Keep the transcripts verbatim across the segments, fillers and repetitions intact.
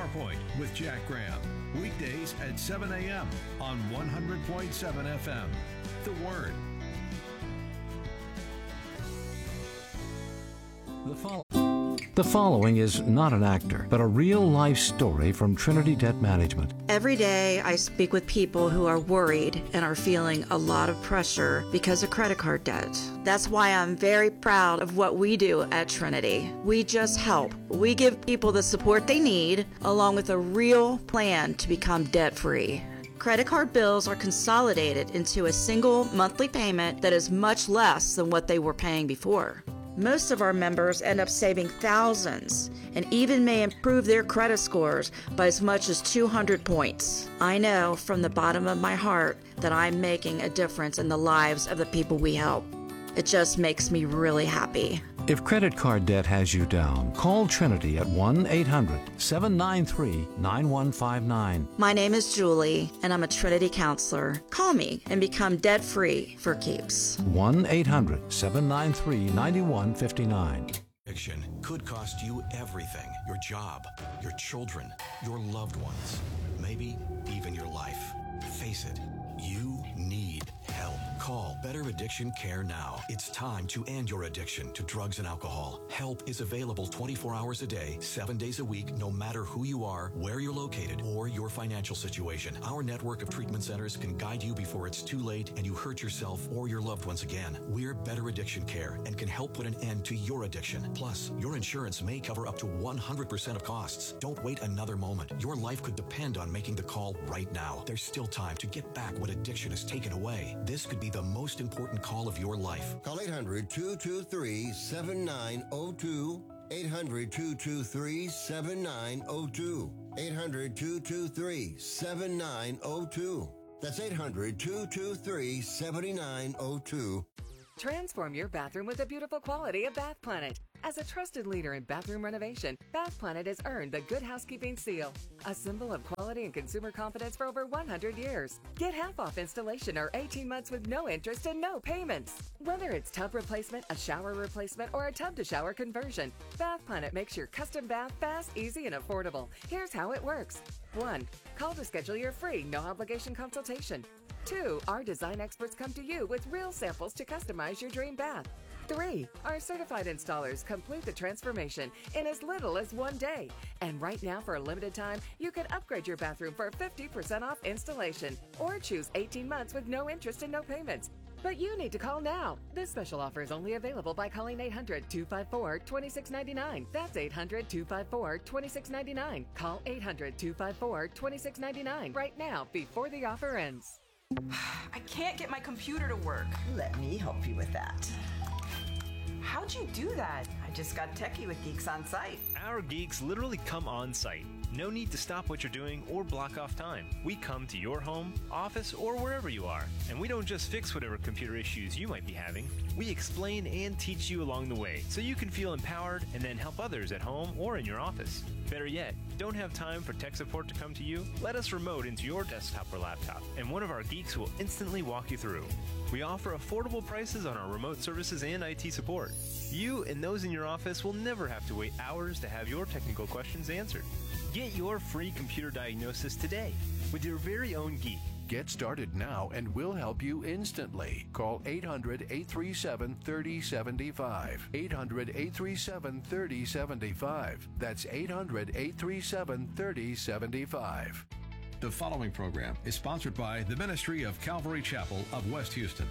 PowerPoint with Jack Graham. Weekdays at seven a.m. on one hundred point seven F M. The Word. The, fol- the following is not an actor, but a real-life story from Trinity Debt Management. Every day I speak with people who are worried and are feeling a lot of pressure because of credit card debt. That's why I'm very proud of what we do at Trinity. We just help. We give people the support they need, along with a real plan to become debt-free. Credit card bills are consolidated into a single monthly payment that is much less than what they were paying before. Most of our members end up saving thousands and even may improve their credit scores by as much as two hundred points. I know from the bottom of my heart that I'm making a difference in the lives of the people we help. It just makes me really happy. If credit card debt has you down, call Trinity at one eight hundred seven nine three nine one five nine. My name is Julie, and I'm a Trinity counselor. Call me and become debt-free for keeps. one eight hundred seven nine three nine one five nine. Addiction could cost you everything. Your job, your children, your loved ones, maybe even your life. Face it, you need help. Call Better Addiction Care now. It's time to end your addiction to drugs and alcohol. Help is available twenty-four hours a day, seven days a week, no matter who you are, where you're located, or your financial situation. Our network of treatment centers can guide you before it's too late and you hurt yourself or your loved ones again. We're Better Addiction Care and can help put an end to your addiction. Plus, your insurance may cover up to one hundred percent of costs. Don't wait another moment. Your life could depend on making the call right now. There's still time to get back what addiction has taken away. This could be the most important call of your life. Call eight hundred two two three seven nine zero two. eight hundred two two three seven nine zero two. eight hundred two two three seven nine zero two. That's eight hundred two two three seven nine zero two. Transform your bathroom with the beautiful quality of Bath Planet. As a trusted leader in bathroom renovation, Bath Planet has earned the Good Housekeeping seal, a symbol of quality and consumer confidence for over one hundred years. Get half off installation or eighteen months with no interest and no payments. Whether it's tub replacement, a shower replacement, or a tub-to-shower conversion, Bath Planet makes your custom bath fast, easy, and affordable. Here's how it works. One, call to schedule your free, no-obligation consultation. Two, our design experts come to you with real samples to customize your dream bath. Three, our certified installers complete the transformation in as little as one day. And right now, for a limited time, you can upgrade your bathroom for fifty percent off installation or choose eighteen months with no interest and no payments. But you need to call now. This special offer is only available by calling eight hundred two five four two six nine nine. That's eight hundred two five four two six nine nine. Call eight hundred two five four two six nine nine right now before the offer ends. I can't get my computer to work. Let me help you with that. How'd you do that? I just got techie with Geeks on Site. Our geeks literally come on site. No need to stop what you're doing or block off time. We come to your home, office, or wherever you are. And we don't just fix whatever computer issues you might be having. We explain and teach you along the way so you can feel empowered and then help others at home or in your office. Better yet, don't have time for tech support to come to you? Let us remote into your desktop or laptop, and one of our geeks will instantly walk you through. We offer affordable prices on our remote services and I T support. You and those in your office will never have to wait hours to have your technical questions answered. Get your free computer diagnosis today with your very own geek. Get started now and we'll help you instantly. Call eight hundred eight three seven three zero seven five. eight hundred eight three seven three zero seven five. That's eight hundred eight three seven three zero seven five. The following program is sponsored by the Ministry of Calvary Chapel of West Houston.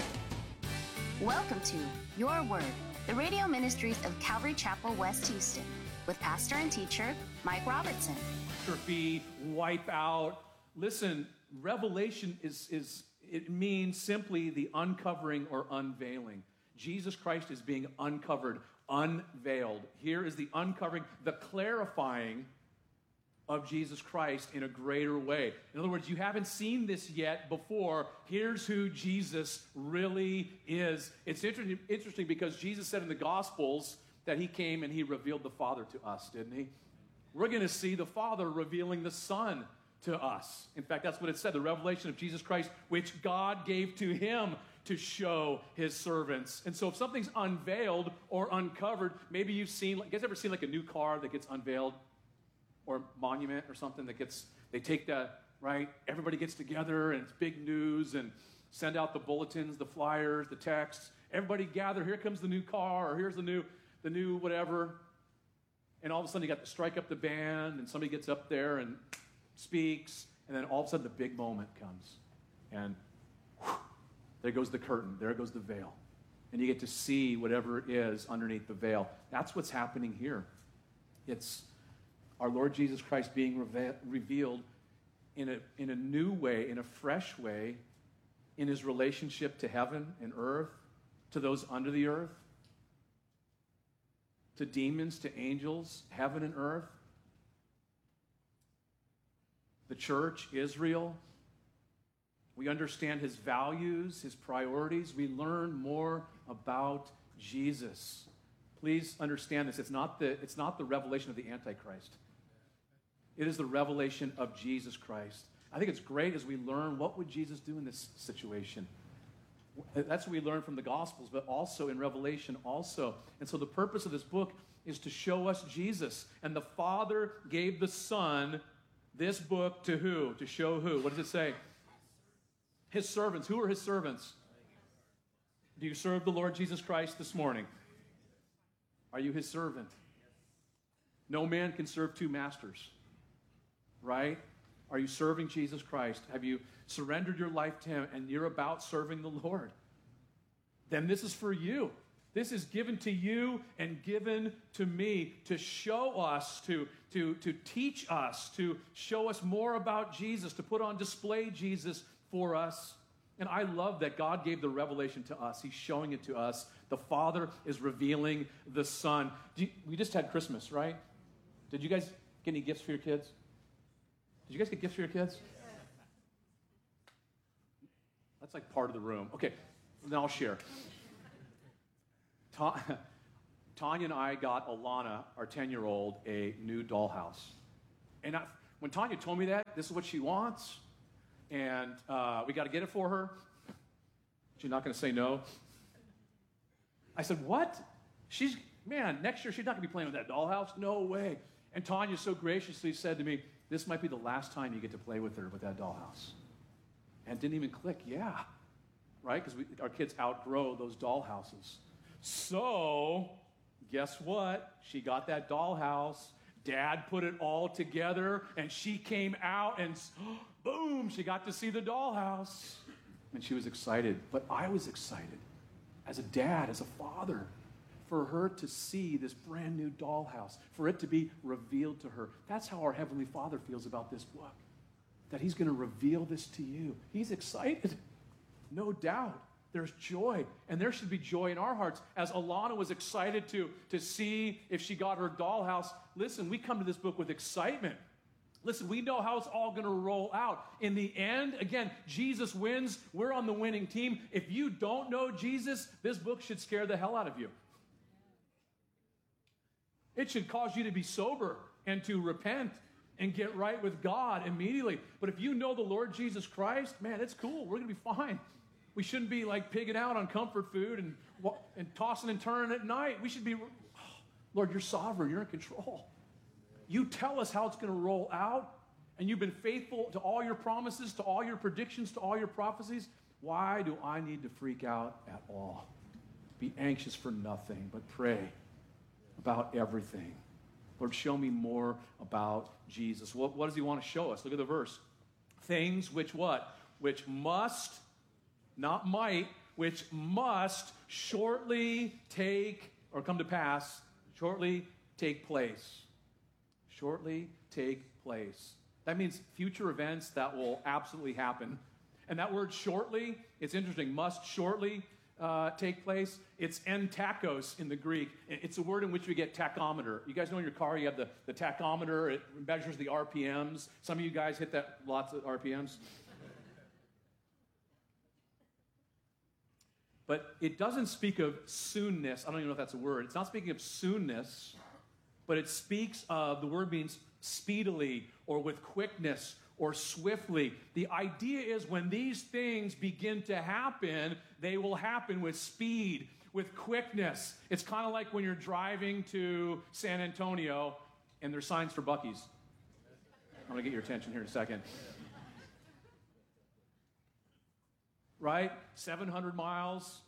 Welcome to Your Word, the radio ministries of Calvary Chapel, West Houston, with pastor and teacher Mike Robertson. Atrophy, wipe out. Listen, revelation is, is it means simply the uncovering or unveiling. Jesus Christ is being uncovered, unveiled. Here is the uncovering, the clarifying of Jesus Christ in a greater way. In other words, you haven't seen this yet before. Here's who Jesus really is. It's interesting, interesting because Jesus said in the Gospels that he came and he revealed the Father to us, didn't he? We're going to see the Father revealing the Son to us. In fact, that's what it said, the revelation of Jesus Christ, which God gave to him to show his servants. And so if something's unveiled or uncovered, maybe you've seen, you guys ever seen like a new car that gets unveiled? or monument or something that gets, they take that, right? Everybody gets together and it's big news and send out the bulletins, the flyers, the texts. Everybody gather, here comes the new car, or here's the new, the new whatever. And all of a sudden you got to strike up the band and somebody gets up there and speaks. And then all of a sudden the big moment comes. And whew, there goes the curtain, there goes the veil. And you get to see whatever it is underneath the veil. That's what's happening here. It's our Lord Jesus Christ being reve- revealed in a, in a new way, in a fresh way, in his relationship to heaven and earth, to those under the earth, to demons, to angels, heaven and earth, the church, Israel. We understand his values, his priorities. We learn more about Jesus. Please understand this. It's not the, it's not the revelation of the Antichrist. It is the revelation of Jesus Christ. I think it's great as we learn what would Jesus do in this situation. That's what we learn from the Gospels, but also in Revelation also. And so the purpose of this book is to show us Jesus. And the Father gave the Son this book to who? To show who? What does it say? His servants. Who are his servants? Do you serve the Lord Jesus Christ this morning? Are you his servant? No man can serve two masters, right? Are you serving Jesus Christ? Have you surrendered your life to him and you're about serving the Lord? Then this is for you. This is given to you and given to me to show us, to, to, to teach us, to show us more about Jesus, to put on display Jesus for us. And I love that God gave the revelation to us. He's showing it to us. The Father is revealing the Son. You, we just had Christmas, right? Did you guys get any gifts for your kids? Did you guys get gifts for your kids? That's like part of the room. Okay, then I'll share. Ta- Tanya and I got Alana, our ten-year-old, a new dollhouse. And I, when Tanya told me that, this is what she wants, and uh, we got to get it for her. She's not going to say no. I said, what? She's, man, next year she's not going to be playing with that dollhouse? No way. And Tanya so graciously said to me, this might be the last time you get to play with her with that dollhouse. And it didn't even click, yeah. Right? Because our kids outgrow those dollhouses. So, guess what? She got that dollhouse. Dad put it all together, and she came out, and oh, boom, she got to see the dollhouse. And she was excited. But I was excited as a dad, as a father, for her to see this brand new dollhouse, for it to be revealed to her. That's how our Heavenly Father feels about this book, that he's going to reveal this to you. He's excited, no doubt. There's joy, and there should be joy in our hearts. As Alana was excited to, to see if she got her dollhouse, listen, we come to this book with excitement. Listen, we know how it's all going to roll out. In the end, again, Jesus wins. We're on the winning team. If you don't know Jesus, this book should scare the hell out of you. It should cause you to be sober and to repent and get right with God immediately. But if you know the Lord Jesus Christ, man, it's cool. We're going to be fine. We shouldn't be like pigging out on comfort food and, and tossing and turning at night. We should be, oh, Lord, you're sovereign. You're in control. You tell us how it's going to roll out, and you've been faithful to all your promises, to all your predictions, to all your prophecies. Why do I need to freak out at all? Be anxious for nothing, but pray about everything. Lord, show me more about Jesus. What, what does he want to show us? Look at the verse. Things which what? Which must, not might, which must shortly take, or come to pass, shortly take place. Shortly take place. That means future events that will absolutely happen. And that word shortly, it's interesting, must shortly uh, take place. It's entakos in the Greek. It's a word in which we get tachometer. You guys know in your car you have the, the tachometer. It measures the R P Ms. Some of you guys hit that lots of R P Ms. But it doesn't speak of soonness. I don't even know if that's a word. It's not speaking of soonness, but it speaks of, the word means speedily or with quickness or swiftly. The idea is when these things begin to happen, they will happen with speed, with quickness. It's kind of like when you're driving to San Antonio and there's signs for Buc-ee's. I'm going to get your attention here in a second. Right? seven hundred miles.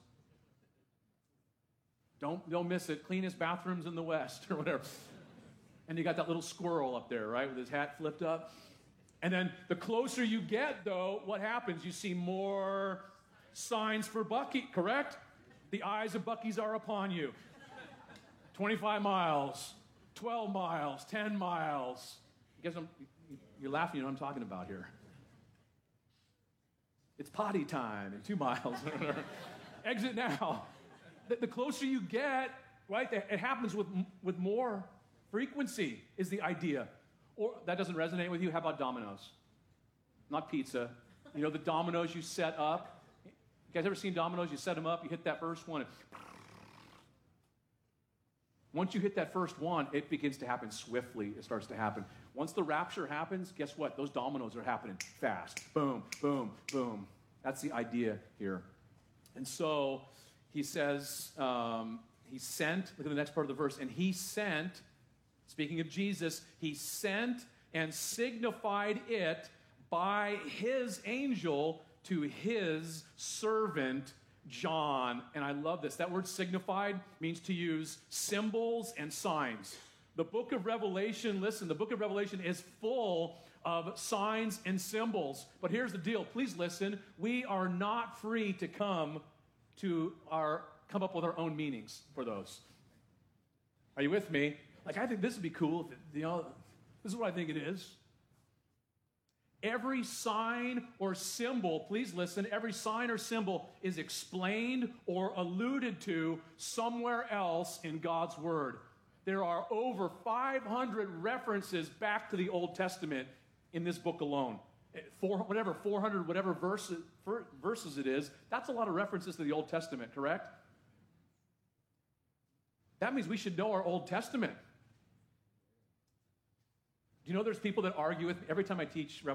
Don't, don't miss it. Cleanest bathrooms in the West or whatever. And you got that little squirrel up there, right, with his hat flipped up. And then the closer you get, though, what happens? You see more signs for Bucky, correct? The eyes of Buc-ee's are upon you. twenty-five miles, twelve miles, ten miles. You guys, I'm, you're laughing, you know what I'm talking about here. It's potty time in two miles. Exit now. The, the closer you get, right, it happens with, with more frequency is the idea. Or that doesn't resonate with you? How about dominoes? Not pizza. You know the dominoes you set up? You guys ever seen dominoes? You set them up, you hit that first one. And once you hit that first one, it begins to happen swiftly. It starts to happen. Once the rapture happens, guess what? Those dominoes are happening fast. Boom, boom, boom. That's the idea here. And so he says, um, he sent, look at the next part of the verse, and he sent, speaking of Jesus, he sent and signified it by his angel to his servant John. And I love this. That word signified means to use symbols and signs. The book of Revelation, listen, the book of Revelation is full of signs and symbols. But here's the deal. Please listen. We are not free to come to our, come up with our own meanings for those. Are you with me? Like, I think this would be cool. If it, you know, this is what I think it is. Every sign or symbol, please listen, every sign or symbol is explained or alluded to somewhere else in God's Word. There are over five hundred references back to the Old Testament in this book alone. Four, whatever, four hundred, whatever verses, verses it is, that's a lot of references to the Old Testament, correct? That means we should know our Old Testament. Do you know there's people that argue with me every time I teach Revelation?